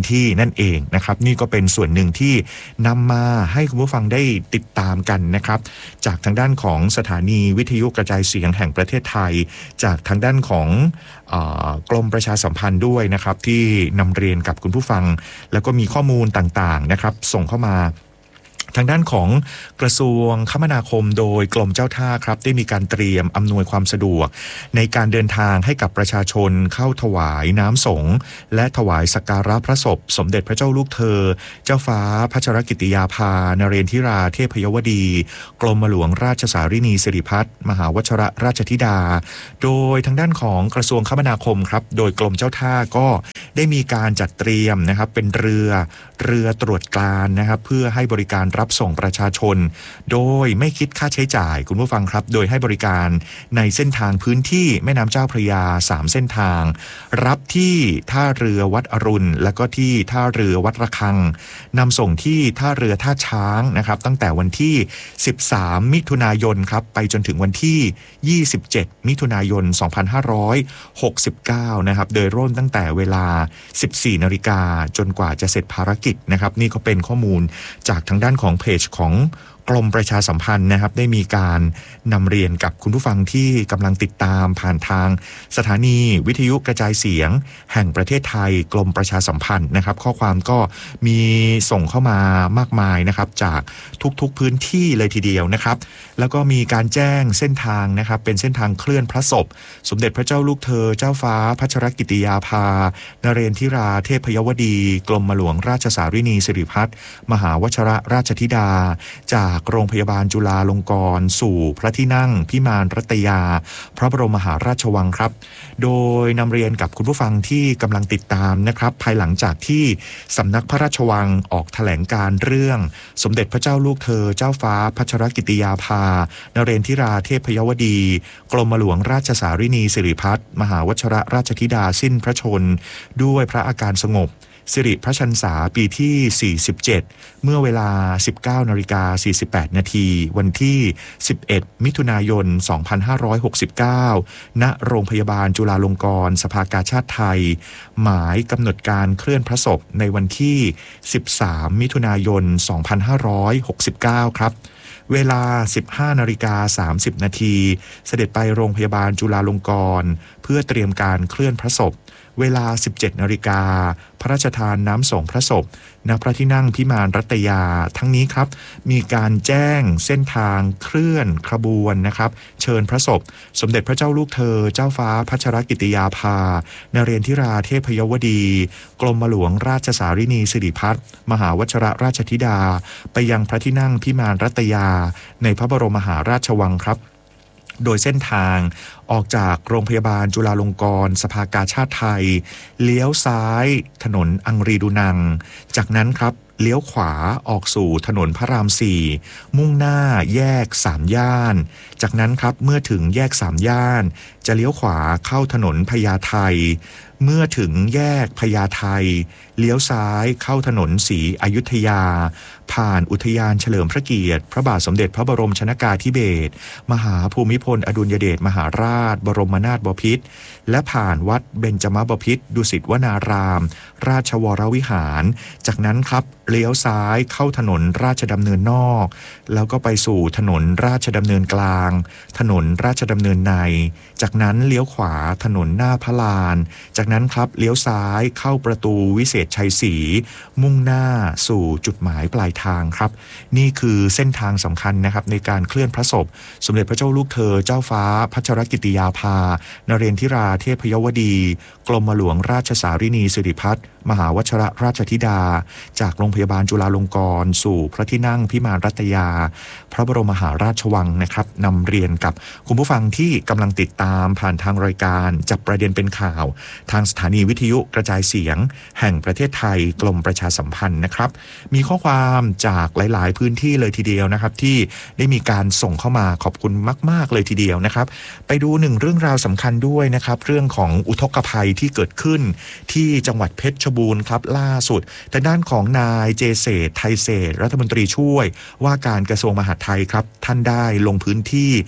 ที่นั่นเองนะครับนี่ก็เป็นส่วนหนึ่งที่นำมาให้คุณผู้ฟังได้ติดตามกันนะครับจากทางด้านของสถานีวิทยุกระจายเสียงแห่งประเทศไทยจากทางด้านของเอ่อกรมประชาสัมพันธ์ด้วยนะครับที่นำเรียนกับคุณผู้ฟังแล้วก็มีข้อมูลต่างๆนะครับส่งเข้ามาทางด้านของกระทรวงคมนาคมโดยกรมเจ้าท่าครับได้มีการเตรียมอำนวยความสะดวกในการเดินทางให้กับประชาชนเข้าถวายน้ำสงฆ์และถวายสักการะพระศพสมเด็จพระเจ้าลูกเธอเจ้าฟ้าพัชรกิติยาภานเรนทิราเทพยวดีกรมหลวงราชสารินีสิริพัฒน์มหาวชิรราชธิดาโดยทางด้านของกระทรวงคมนาคมครับโดยกรมเจ้าท่าก็ได้มีการจัดเตรียมนะครับเป็นเรือเรือตรวจการนะครับเพื่อให้บริการรับส่งประชาชนโดยไม่คิดค่าใช้จ่ายคุณผู้ฟังครับโดยให้บริการในเส้นทางพื้นที่แม่น้ำเจ้าพระยาสามเส้นทางรับที่ท่าเรือวัดอรุณและก็ที่ท่าเรือวัดระฆังนำส่งที่ท่าเรือท่าช้างนะครับตั้งแต่วันที่สิบสามมิถุนายนครับไปจนถึงวันที่ยี่สิบเจ็ดมิถุนายนสองพันห้าร้อยหกสิบเก้านะครับโดยเริ่มตั้งแต่เวลา สิบสี่นาฬิกาจนกว่าจะเสร็จภารกิจนะครับนี่ก็เป็นข้อมูลจากทางด้านของเพจของกรมประชาสัมพันธ์นะครับได้มีการนำเรียนกับคุณผู้ฟังที่กำลังติดตามผ่านทางสถานีวิทยุกระจายเสียงแห่งประเทศไทยกรมประชาสัมพันธ์นะครับข้อความก็มีส่งเข้ามามากมายนะครับจากทุกๆพื้นที่เลยทีเดียวนะครับแล้วก็มีการแจ้งเส้นทางนะครับเป็นเส้นทางเคลื่อนพระศพสมเด็จพระเจ้าลูกเธอเจ้าฟ้าพัชรกิติยาภานเรนทิราเทพยวดีกรมหลวงราชสารินีสิริพัฒน์มหาวชิรราชธิดาจากโรงพยาบาลจุฬาลงกรณ์สู่พระที่นั่งพิมานรัตยาพระบรมมหาราชวังครับโดยนำเรียนกับคุณผู้ฟังที่กำลังติดตามนะครับภายหลังจากที่สำนักพระราชวังออกแถลงการเรื่องสมเด็จพระเจ้าลูกเธอเจ้าฟ้าพัชรกิติยาภานเรนทิราเทพยวดีกรมหลวงราชสารินีสิริพัฒน์มหาวชิรราชธิดาสิ้นพระชนด้วยพระอาการสงบสิริพระชรรษาปีที่สี่สิบเจ็ดเมื่อเวลา สิบเก้านาฬิกาสี่สิบแปดนาทีวันที่สิบเอ็ดมิถุนายนสองพันห้าร้อยหกสิบเก้าณโรงพยาบาลจุฬาลงกรณ์สภากาชาดไทยหมายกำหนดการเคลื่อนพระศพในวันที่สิบสามมิถุนายนสองพันห้าร้อยหกสิบเก้าครับเวลา สิบห้านาฬิกาสามสิบนาทีเสด็จไปโรงพยาบาลจุฬาลงกรณ์เพื่อเตรียมการเคลื่อนพระศพเวลา สิบเจ็ดนาฬิกาพระราชทานน้ำส่งพระศพณพระที่นั่งพิมานรัตยาทั้งนี้ครับมีการแจ้งเส้นทางเคลื่อนขบวนนะครับเชิญพระศพสมเด็จพระเจ้าลูกเธอเจ้าฟ้าพัชรกิติยาภานเรนทิราเทพยวดีกรมหลวงราชสารินีสิริพัฒน์มหาวชิรราชธิดาไปยังพระที่นั่งพิมานรัตยาในพระบรมมหาราชวังครับโดยเส้นทางออกจากโรงพยาบาลจุฬาลงกรณ์สภากาชาดไทยเลี้ยวซ้ายถนนอังรีดูนังจากนั้นครับเลี้ยวขวาออกสู่ถนนพระรามสี่มุ่งหน้าแยกสามย่านจากนั้นครับเมื่อถึงแยกสามย่านจะเลี้ยวขวาเข้าถนนพญาไทเมื่อถึงแยกพญาไทเลี้ยวซ้ายเข้าถนนศรีอยุธยาผ่านอุทยานเฉลิมพระเกียรติพระบาทสมเด็จพระบรมชนกาธิเบศรมหาภูมิพลอดุลยเดชมหาราชบรมนาถบพิตรและผ่านวัดเบญจมบพิตรดุสิตวนารามราชวรวิหารจากนั้นครับเลี้ยวซ้ายเข้าถนนราชดำเนินนอกแล้วก็ไปสู่ถนนราชดำเนินกลางถนนราชดำเนินในจากนั้นเลี้ยวขวาถนนหน้าพระลานจากนั้นครับเลี้ยวซ้ายเข้าประตูวิเศษชัยศรีมุ่งหน้าสู่จุดหมายปลายทางครับนี่คือเส้นทางสำคัญนะครับในการเคลื่อนพระศพสมเด็จพระเจ้าลูกเธอเจ้าฟ้าพัชรกิติยาภานเรนทิราเทพยวดีกรมหลวงราชสารินีสิริพัฒน์มหาวชิรราชธิดาจากโรงพยาบาลจุฬาลงกรณ์สู่พระที่นั่งพิมานรัตยาพระบรมมหาราชวังนะครับนำเรียนกับคุณผู้ฟังที่กำลังติดตามผ่านทางรายการจับประเด็นเป็นข่าวทางสถานีวิทยุกระจายเสียงแห่งประเทศไทยกรมประชาสัมพันธ์นะครับมีข้อความจากหลายๆพื้นที่เลยทีเดียวนะครับที่ได้มีการส่งเข้ามาขอบคุณมากๆเลยทีเดียวนะครับไปดูหนึ่งเรื่องราวสำคัญด้วยนะครับเรื่องของอุทกภัยที่เกิดขึ้นที่จังหวัดเพชรบูรณ์ครับล่าสุดทางด้านของนายเจเศษไทยเศษรัฐมนตรีช่วยว่าการกระทรวงมหาดไทยครับท่านได้ลงพื้นที่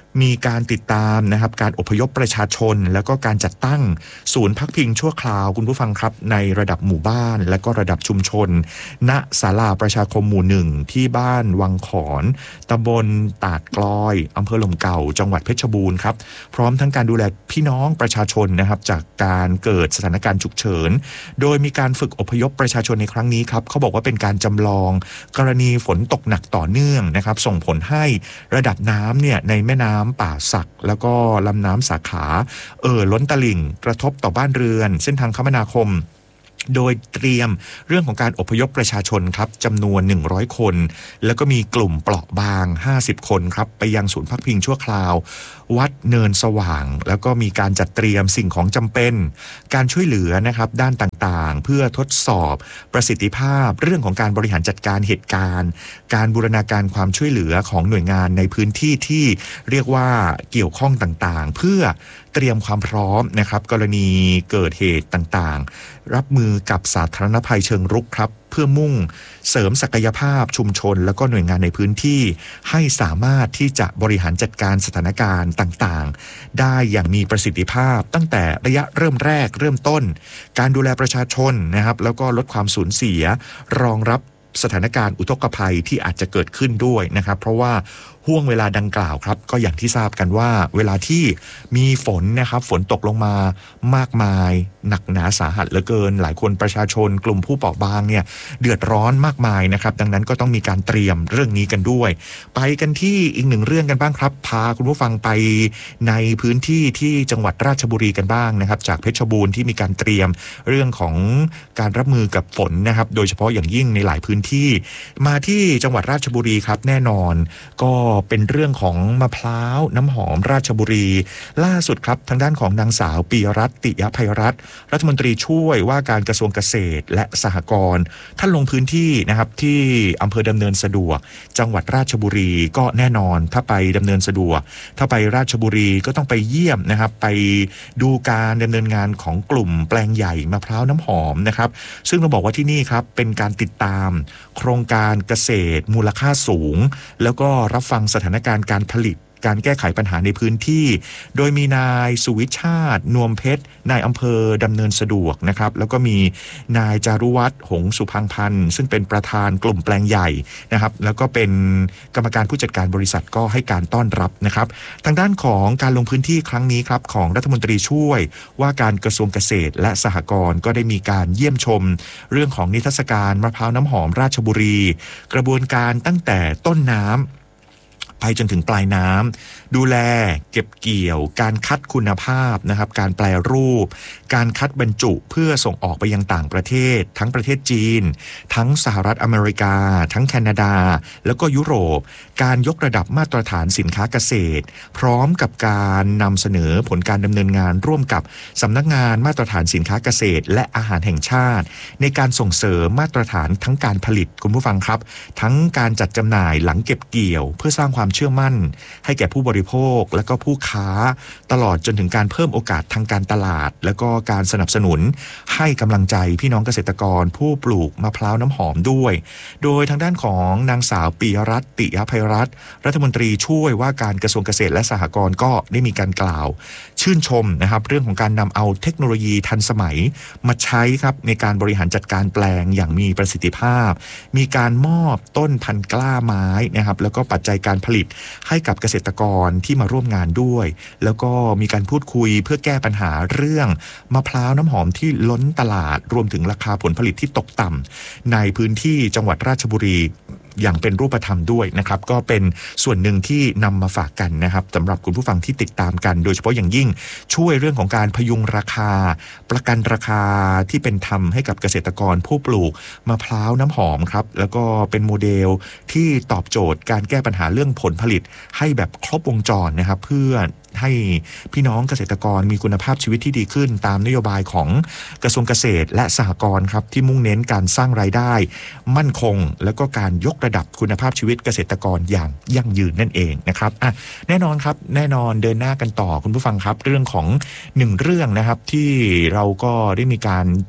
มีการติดตามนะครับการอพยพประชาชนแล้วก็การจัดตั้งศูนย์พักพิงชั่วคราวคุณผู้ฟังครับในระดับหมู่บ้านและก็ระดับชุมชนณศาลาประชาคมหมู่หนึ่งที่บ้านวังขอนตำบลตาดกลอยอำเภอหล่มเก่าจังหวัดเพชรบูรณ์ครับพร้อมทั้งการดูแลพี่น้องประชาชนนะครับจากการเกิดสถานการณ์ฉุกเฉินโดยมีการฝึกอพยพประชาชนในครั้งนี้ครับเขาบอกว่าเป็นการจำลองกรณีฝนตกหนักต่อเนื่องนะครับส่งผลให้ระดับน้ำเนี่ยในแม่น้ำป่าสักแล้วก็ลำน้ำสาขาเอ่อล้นตลิ่งกระทบต่อบ้านเรือนเส้นทางคมนาคมโดยเตรียมเรื่องของการอพยพประชาชนครับจำนวนหนึ่งร้อยคนแล้วก็มีกลุ่มเปราะบางห้าสิบคนครับไปยังศูนย์พักพิงชั่วคราววัดเนินสว่างแล้วก็มีการจัดเตรียมสิ่งของจำเป็นการช่วยเหลือนะครับด้านต่างๆเพื่อทดสอบประสิทธิภาพเรื่องของการบริหารจัดการเหตุการณ์การบูรณาการความช่วยเหลือของหน่วยงานในพื้นที่ที่เรียกว่าเกี่ยวข้องต่างๆเพื่อเตรียมความพร้อมนะครับกรณีเกิดเหตุต่างๆรับมือกับสาธารณภัยเชิงรุกครับเพื่อมุ่งเสริมศักยภาพชุมชนแล้วก็หน่วยงานในพื้นที่ให้สามารถที่จะบริหารจัดการสถานการณ์ต่างๆได้อย่างมีประสิทธิภาพตั้งแต่ระยะเริ่มแรกเริ่มต้นการดูแลประชาชนนะครับแล้วก็ลดความสูญเสียรองรับสถานการณ์อุทกภัยที่อาจจะเกิดขึ้นด้วยนะครับเพราะว่าห่วงเวลาดังกล่าวครับก็อย่างที่ทราบกันว่าเวลาที่มีฝนนะครับฝนตกลงมามากมายหนักหนาสาหัสเหลือเกินหลายคนประชาชนกลุ่มผู้เปราะบางเนี่ยเดือดร้อนมากมายนะครับดังนั้นก็ต้องมีการเตรียมเรื่องนี้กันด้วยไปกันที่อีกหนึ่งเรื่องกันบ้างครับพาคุณผู้ฟังไปในพื้นที่ที่จังหวัดราชบุรีกันบ้างนะครับจากเพชรบูรณ์ที่มีการเตรียมเรื่องของการรับมือกับฝนนะครับโดยเฉพาะอย่างยิ่งในหลายพื้นที่มาที่จังหวัดราชบุรีครับแน่นอนก็เป็นเรื่องของมะพร้าวน้ำหอมราชบุรีล่าสุดครับทางด้านของนางสาวปียรัตน์ติยภัยรัตน์รัฐมนตรีช่วยว่าการกระทรวงเกษตรและสหกรณ์ท่านลงพื้นที่นะครับที่อำเภอดำเนินสะดวกจังหวัดราชบุรีก็แน่นอนถ้าไปดำเนินสะดวกถ้าไปราชบุรีก็ต้องไปเยี่ยมนะครับไปดูการดำเนินงานของกลุ่มแปลงใหญ่มะพร้าวน้ำหอมนะครับซึ่งเราบอกว่าที่นี่ครับเป็นการติดตามโครงการเกษตรมูลค่าสูงแล้วก็รับฟังสถานการณ์การผลิตการแก้ไขปัญหาในพื้นที่โดยมีนายสุวิชาตินวมเพชรนายอำเภอดำเนินสะดวกนะครับแล้วก็มีนายจารุวัฒน์หงสุพังพันธ์ซึ่งเป็นประธานกลุ่มแปลงใหญ่นะครับแล้วก็เป็นกรรมการผู้จัดการบริษัทก็ให้การต้อนรับนะครับทางด้านของการลงพื้นที่ครั้งนี้ครับของรัฐมนตรีช่วยว่าการกระทรวงเกษตรและสหกรณ์ก็ได้มีการเยี่ยมชมเรื่องของนิทรรศการมะพร้าวน้ำหอมราชบุรีกระบวนการตั้งแต่ต้นน้ำไปจนถึงปลายน้ำดูแลเก็บเกี่ยวการคัดคุณภาพนะครับการแปรรูปการคัดบรรจุเพื่อส่งออกไปยังต่างประเทศทั้งประเทศจีนทั้งสหรัฐอเมริกาทั้งแคนาดาแล้วก็ยุโรปการยกระดับมาตรฐานสินค้าเกษตรพร้อมกับการนำเสนอผลการดำเนินงานร่วมกับสำนักงานมาตรฐานสินค้าเกษตรและอาหารแห่งชาติในการส่งเสริมมาตรฐานทั้งการผลิตคุณผู้ฟังครับทั้งการจัดจำหน่ายหลังเก็บเกี่ยวเพื่อสร้างความเชื่อมั่นให้แก่ผู้บริโภคและก็ผู้ค้าตลอดจนถึงการเพิ่มโอกาสทางการตลาดแล้วก็การสนับสนุนให้กำลังใจพี่น้องเกษตรกรผู้ปลูกมะพร้าวน้ำหอมด้วยโดยทางด้านของนางสาวปียรัตน์ติยภัยรัตน์รัฐมนตรีช่วยว่าการกระทรวงเกษตรและสหกรณ์ก็ได้มีการกล่าวชื่นชมนะครับเรื่องของการนำเอาเทคโนโลยีทันสมัยมาใช้ครับในการบริหารจัดการแปลงอย่างมีประสิทธิภาพมีการมอบต้นพันธุ์กล้าไม้นะครับแล้วก็ปัจจัยการผลิตให้กับเกษตรกรที่มาร่วมงานด้วยแล้วก็มีการพูดคุยเพื่อแก้ปัญหาเรื่องมะพร้าวน้ำหอมที่ล้นตลาดรวมถึงราคาผลผลิตที่ตกต่ำในพื้นที่จังหวัดราชบุรีอย่างเป็นรูปธรรมด้วยนะครับก็เป็นส่วนหนึ่งที่นำมาฝากกันนะครับสำหรับคุณผู้ฟังที่ติดตามกันโดยเฉพาะอย่างยิ่งช่วยเรื่องของการพยุงราคาประกันราคาที่เป็นธรรมให้กับเกษตรกรผู้ปลูกมะพร้าวน้ำหอมครับแล้วก็เป็นโมเดลที่ตอบโจทย์การแก้ปัญหาเรื่องผลผลิตให้แบบครบวงจรนะครับเพื่อให้พี่น้องเกษตรกรมีคุณภาพชีวิตที่ดีขึ้นตามนโยบายของกระทรวงเกษตรและสหกรณ์ครับที่มุ่งเน้นการสร้างรายได้มั่นคงแล้วก็การยกระดับคุณภาพชีวิตเกษตรกรอย่างยั่งยืนนั่นเองนะครับอ่ะแน่นอนครับแน่นอนเดินหน้ากันต่อคุณผู้ฟังครับเรื่องของหนึ่งเรื่องนะครับที่เราก็ได้มีการจัดก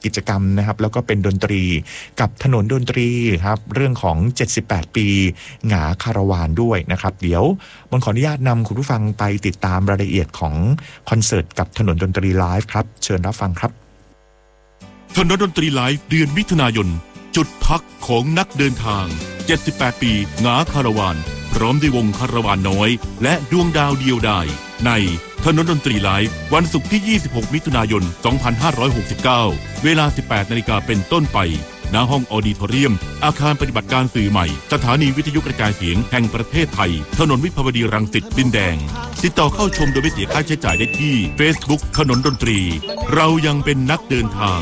กิจกรรมนะครับแล้วก็เป็นดนตรีกับถนนดนตรีครับเรื่องของเจ็ดสิบแปดปีหงาคาราวานด้วยนะครับเดี๋ยวบนขออนุญาตนำคุณผู้ฟังไปติดตามรายละเอียดของคอนเสิร์ตกับถนนดนตรีไลฟ์ครับเชิญรับฟังครับถนนดนตรีไลฟ์เดือนมิถุนายนจุดพักของนักเดินทางเจ็ดสิบแปดปีหงาคาราวานพร้อมด้วยวงคาราวานน้อยและดวงดาวเดียวดายในถนนดนตรีไลฟ์วันศุกร์ที่ยี่สิบหกมิถุนายนสองพันห้าร้อยหกสิบเก้าเวลา สิบแปดนาฬิกาเป็นต้นไปณห้องออดิทอเรียมอาคารปฏิบัติการสื่อใหม่สถานีวิทยุกระจายเสียงแห่งประเทศไทยถนนวิภาวดีรังสิตดินแดงติดต่อเข้าชมโดยไม่เสียค่าใช้จ่ายได้ที่ Facebook ถนนดนตรีเรายังเป็นนักเดินทาง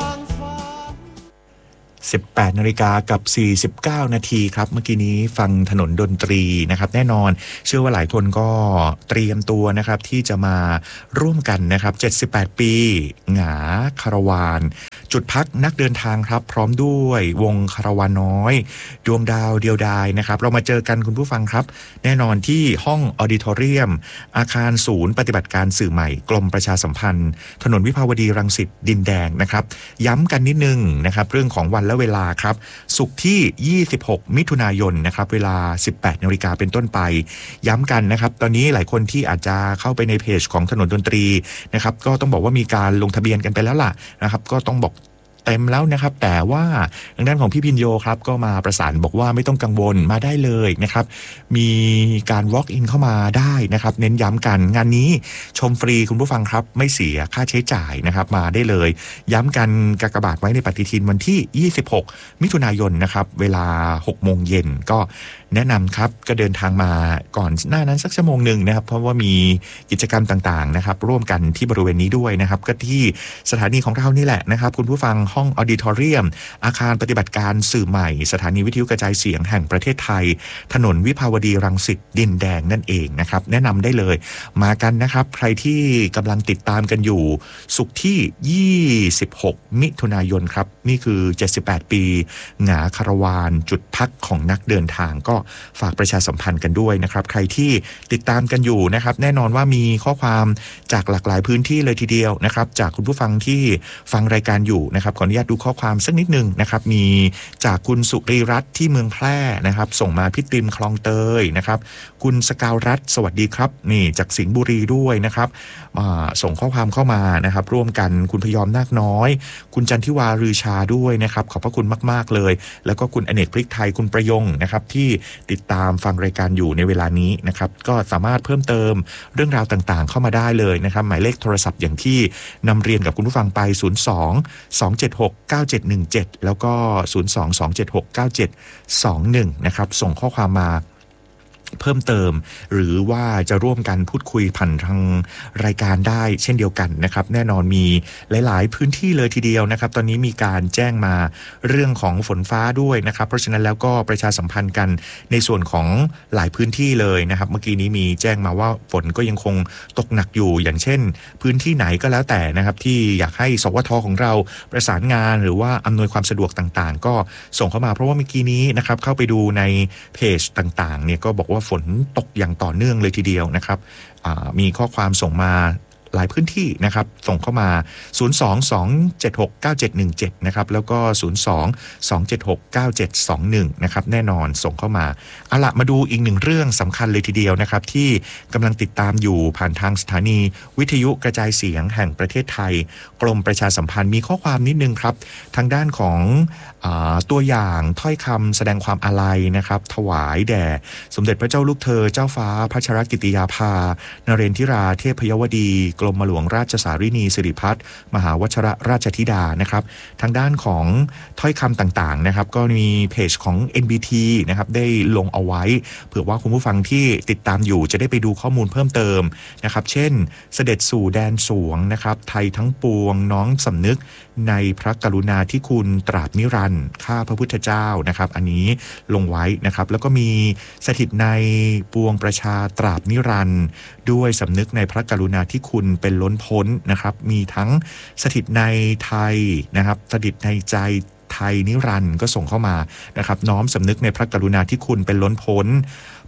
สิบแปดนาฬิกากับสี่สิบเก้านาทีครับเมื่อกี้นี้ฟังถนนดนตรีนะครับแน่นอนเชื่อว่าหลายคนก็เตรียมตัวนะครับที่จะมาร่วมกันนะครับเจ็ดสิบแปดปีหงาคาราวานจุดพักนักเดินทางครับพร้อมด้วยวงคาราวานน้อยดวงดาวเดียวดายนะครับเรามาเจอกันคุณผู้ฟังครับแน่นอนที่ห้องออดิทอเรียมอาคารศูนย์ปฏิบัติการสื่อใหม่กรมประชาสัมพันธ์ถนนวิภาวดีรังสิตดินแดงนะครับย้ำกันนิดนึงนะครับเรื่องของวันและเวลาครับศุกร์ที่ยี่สิบหกมิถุนายนนะครับเวลา สิบแปดนาฬิกาเป็นต้นไปย้ำกันนะครับตอนนี้หลายคนที่อาจจะเข้าไปในเพจของถนนดนตรีนะครับก็ต้องบอกว่ามีการลงทะเบียนกันไปแล้วล่ะนะครับก็ต้องบอกเต็มแล้วนะครับแต่ว่าทางด้านของพี่พินโยครับก็มาประสานบอกว่าไม่ต้องกังวลมาได้เลยนะครับมีการ walk in เข้ามาได้นะครับเน้นย้ำกันงานนี้ชมฟรีคุณผู้ฟังครับไม่เสียค่าใช้จ่ายนะครับมาได้เลยย้ำกันกากบาทไว้ในปฏิทินวันที่ยี่สิบหกมิถุนายนนะครับเวลาหกโมงเย็นก็แนะนำครับก็เดินทางมาก่อนหน้านั้นสักชั่วโมงหนึ่งนะครับเพราะว่ามีกิจกรรมต่างๆนะครับร่วมกันที่บริเวณนี้ด้วยนะครับก็ที่สถานีของเรานี่แหละนะครับคุณผู้ฟังห้องออดิทอเรียมอาคารปฏิบัติการสื่อใหม่สถานีวิทยุกระจายเสียงแห่งประเทศไทยถนนวิภาวดีรังสิตดินแดงนั่นเองนะครับแนะนำได้เลยมากันนะครับใครที่กำลังติดตามกันอยู่ศุกร์ที่ยี่สิบหกมิถุนายนครับนี่คือเจ็ดสิบแปดปีหงาคาราวานจุดพักของนักเดินทางก็ฝากประชาสัมพันธ์กันด้วยนะครับใครที่ติดตามกันอยู่นะครับแน่นอนว่ามีข้อความจากหลากหลายพื้นที่เลยทีเดียวนะครับจากคุณผู้ฟังที่ฟังรายการอยู่นะครับขออนุญาตดูข้อความสักนิดนึงนะครับมีจากคุณสุรีรัตน์ที่เมืองแพร่นะครับส่งมาพิตริมคลองเตยนะครับคุณสกาวรัตน์สวัสดีครับนี่จากสิงห์บุรีด้วยนะครับส่งข้อความเข้ามานะครับร่วมกันคุณพยอมนาคน้อยคุณจันทิวารือชาด้วยนะครับขอบพระคุณมากๆเลยแล้วก็คุณอเนกพริกไทยคุณประยงนะครับที่ติดตามฟังรายการอยู่ในเวลานี้นะครับก็สามารถเพิ่มเติมเรื่องราวต่างๆเข้ามาได้เลยนะครับหมายเลขโทรศัพท์อย่างที่นำเรียนกับคุณผู้ฟังไปศูนย์สอง สองเจ็ดหก เก้าเจ็ดหนึ่งเจ็ดแล้วก็ศูนย์สอง สองเจ็ดหก เก้าเจ็ดสองหนึ่งนะครับส่งข้อความมาเพิ่มเติมหรือว่าจะร่วมกันพูดคุยผ่านทางรายการได้เช่นเดียวกันนะครับแน่นอนมีหลายๆพื้นที่เลยทีเดียวนะครับตอนนี้มีการแจ้งมาเรื่องของฝนฟ้าด้วยนะครับเพราะฉะนั้นแล้วก็ประชาสัมพันธ์กันในส่วนของหลายพื้นที่เลยนะครับเมื่อกี้นี้มีแจ้งมาว่าฝนก็ยังคงตกหนักอยู่อย่างเช่นพื้นที่ไหนก็แล้วแต่นะครับที่อยากให้สวทของเราประสานงานหรือว่าอำนวยความสะดวกต่างๆก็ส่งเข้ามาเพราะว่าเมื่อกี้นี้นะครับเข้าไปดูในเพจต่างๆเนี่ยก็บอกว่าฝนตกอย่างต่อเนื่องเลยทีเดียวนะครับมีข้อความส่งมาหลายพื้นที่นะครับส่งเข้ามาศูนย์ สอง สอง เจ็ด หก เก้า เจ็ด หนึ่ง เจ็ดนะครับแล้วก็ศูนย์ สอง สอง เจ็ด หก เก้า เจ็ด สองหนึ่งนะครับแน่นอนส่งเข้ามาเอาล่ะมาดูอีกหนึ่งเรื่องสำคัญเลยทีเดียวนะครับที่กำลังติดตามอยู่ผ่านทางสถานีวิทยุกระจายเสียงแห่งประเทศไทยกรมประชาสัมพันธ์มีข้อความนิดนึงครับทางด้านของตัวอย่างถ้อยคำแสดงความอาลัยนะครับถวายแด่สมเด็จพระเจ้าลูกเธอเจ้าฟ้าพัชรกิติยาภานเรนทิราเทพยวดีกรมหลวงราชสารินีสิริพัฒน์มหาวชรราชธิดานะครับทางด้านของถ้อยคำต่างๆนะครับก็มีเพจของ เอ็น บี ที นะครับได้ลงเอาไว้เผื่อว่าคุณผู้ฟังที่ติดตามอยู่จะได้ไปดูข้อมูลเพิ่มเติมนะครับเช่นเสด็จสู่แดนสวงนะครับไทยทั้งปวงน้องสำนึกในพระกรุณาธิคุณตราบนิรันดร์ข้าพระพุทธเจ้านะครับอันนี้ลงไว้นะครับแล้วก็มีสถิตในปวงประชาตราบนิรันดร์ด้วยสำนึกในพระกรุณาธิคุณเป็นล้นพ้นนะครับมีทั้งสถิตในไทยนะครับสถิตในใจไทยนิรันดร์ก็ส่งเข้ามานะครับน้อมสำนึกในพระกรุณาธิคุณเป็นล้นพ้น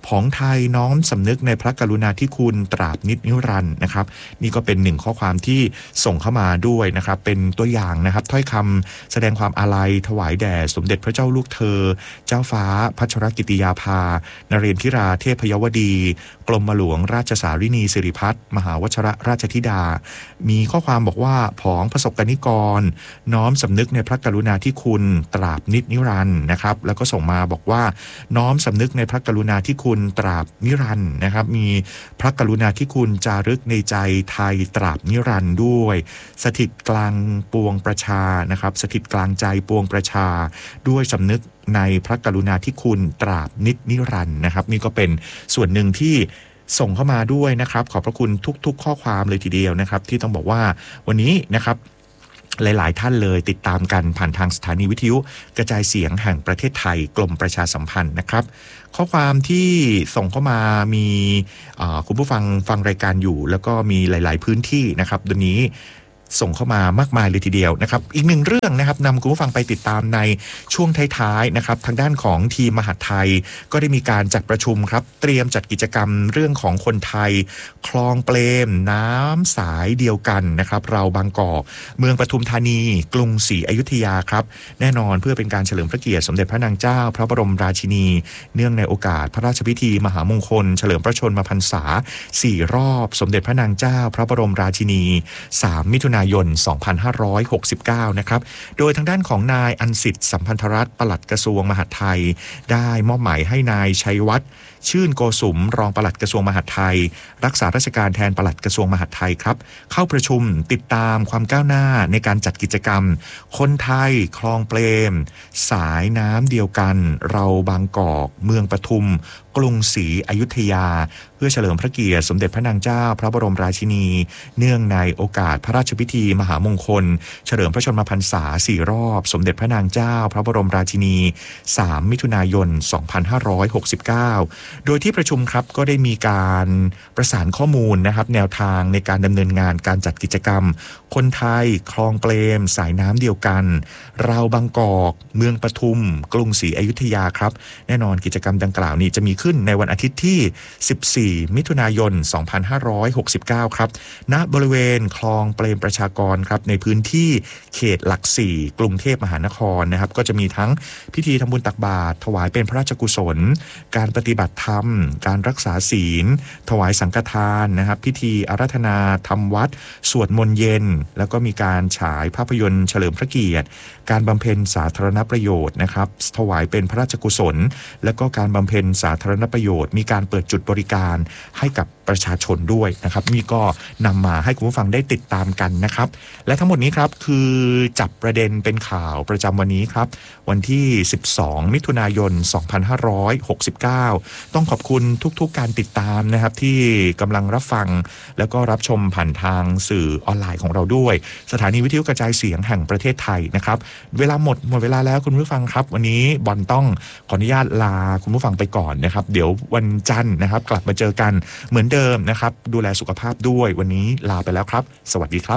ผองไทยน้อมสำนึกในพระกรุณาธิคุณตราบนิจนิรันดร์นะครับนี่ก็เป็นหนึ่งข้อความที่ส่งเข้ามาด้วยนะครับเป็นตัวอย่างนะครับถ้อยคำแสดงความอาลัยถวายแด่สมเด็จพระเจ้าลูกเธอเจ้าฟ้าพัชรกิติยาภานเรนทิราเทพยวดีกรมหลวงราชสารินีสิริพัฒน์มหาวชรราชธิดามีข้อความบอกว่าผองประสบกนิกรน้อมสำนึกในพระกรุณาธิคุณตราบนิจนิรันดร์นะครับแล้วก็ส่งมาบอกว่าน้อมสำนึกในพระกรุณาธิคุณตราบนิรันดร์นะครับมีพระกรุณาธิคุณจารึกในใจไทยตราบนิรันดร์ด้วยสถิตกลางปวงประชานะครับสถิตกลางใจปวงประชาด้วยสำนึกในพระกรุณาธิคุณตราบนิจนิรันดร์นะครับนี่ก็เป็นส่วนหนึ่งที่ส่งเข้ามาด้วยนะครับขอบพระคุณทุกๆข้อความเลยทีเดียวนะครับที่ต้องบอกว่าวันนี้นะครับหลายๆท่านเลยติดตามกันผ่านทางสถานีวิทยุกระจายเสียงแห่งประเทศไทยกรมประชาสัมพันธ์นะครับข้อความที่ส่งเข้ามามีคุณผู้ฟังฟังรายการอยู่แล้วก็มีหลายๆพื้นที่นะครับตอนนี้ส่งเข้ามามากมายเลยทีเดียวนะครับอีกหนึ่งเรื่องนะครับนำคุณผู้ฟังไปติดตามในช่วงท้ายๆนะครับทางด้านของทีมมหาดไทยก็ได้มีการจัดประชุมครับเตรียมจัดกิจกรรมเรื่องของคนไทยคลองเปรมน้ำสายเดียวกันนะครับเราบางกอกเมืองปทุมธานีกรุงศรีอยุธยาครับแน่นอนเพื่อเป็นการเฉลิมพระเกียรติสมเด็จพระนางเจ้าพระบรมราชินีเนื่องในโอกาสพระราชพิธีมหามงคลเฉลิมพระชนมพรรษาสี่รอบสมเด็จพระนางเจ้าพระบรมราชินีสามมิถุนายนสองพันห้าร้อยหกสิบเก้านะครับโดยทางด้านของนายอันสิทธิ์สัมพันธรัตน์ปลัดกระทรวงมหาดไทยได้มอบหมายให้นายชัยวัฒน์ชื่นโกสุมรองปลัดกระทรวงมหาดไทยรักษาราชการแทนปลัดกระทรวงมหาดไทยครับเข้าประชุมติดตามความก้าวหน้าในการจัดกิจกรรมคนไทยคลองเปรมสายน้ำเดียวกันเราบางกอกเมืองปทุมกรุงศรีอยุธยาเพื่อเฉลิมพระเกียรติสมเด็จพระนางเจ้าพระบรมราชินีเนื่องในโอกาสพระราชพิธีมหามงคลเฉลิมพระชนมพรรษาสี่รอบสมเด็จพระนางเจ้าพระบรมราชินีสามมิถุนายนสองพันห้าร้อยหกสิบเก้าโดยที่ประชุมครับก็ได้มีการประสานข้อมูลนะครับแนวทางในการดำเนินงานการจัดกิจกรรมคนไทยคลองเปรมสายน้ำเดียวกันเราบางกอกเมืองปทุมกรุงศรีอยุธยาครับแน่นอนกิจกรรมดังกล่าวนี้จะมีขึ้นในวันอาทิตย์ที่สิบสี่มิถุนายนสองพันห้าร้อยหกสิบเก้าครับณบริเวณคลองเปรมประชากรครับในพื้นที่เขตหลักสี่กรุงเทพมหานครนะครับก็จะมีทั้งพิธีทำบุญตักบาตรถวายเป็นพระราชกุศลการปฏิบัติธรรมการรักษาศีลถวายสังฆทานนะครับพิธีอาราธนาทำวัดสวดมนต์เย็นแล้วก็มีการฉายภาพยนตร์เฉลิมพระเกียรติการบำเพ็ญสาธารณประโยชน์นะครับถวายเป็นพระราชกุศลแล้วก็การบำเพ็ญสาธารณประโยชน์มีการเปิดจุดบริการให้กับประชาชนด้วยนะครับนี่ก็นำมาให้คุณผู้ฟังได้ติดตามกันนะครับและทั้งหมดนี้ครับคือจับประเด็นเป็นข่าวประจำวันนี้ครับวันที่สิบสองมิถุนายนสองพันห้าร้อยหกสิบเก้าต้องขอบคุณทุกๆการติดตามนะครับที่กำลังรับฟังแล้วก็รับชมผ่านทางสื่อออนไลน์ของเราด้วยสถานีวิทยุกระจายเสียงแห่งประเทศไทยนะครับเวลาหมดหมดเวลาแล้วคุณผู้ฟังครับวันนี้บอลต้องขออนุญาตลาคุณผู้ฟังไปก่อนนะครับเดี๋ยววันจันทร์นะครับกลับมาเจอกันเหมือนเดิมนะครับดูแลสุขภาพด้วยวันนี้ลาไปแล้วครับสวัสดีครับ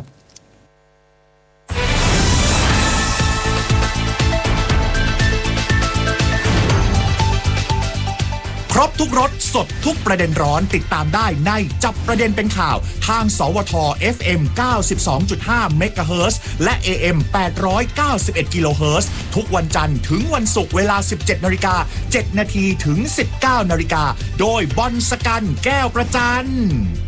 ครบทุกรสสดทุกประเด็นร้อนติดตามได้ในจับประเด็นเป็นข่าวทางสวท เอฟ เอ็ม เก้าสิบสองจุดห้า เมกะเฮิรตซ์และ เอ เอ็ม แปดร้อยเก้าสิบเอ็ด กิโลเฮิรตซ์ทุกวันจันทร์ถึงวันศุกร์เวลา สิบเจ็ดนาฬิกาเจ็ดนาทีถึง สิบเก้านาฬิกาโดยบอลสกันแก้วประจัน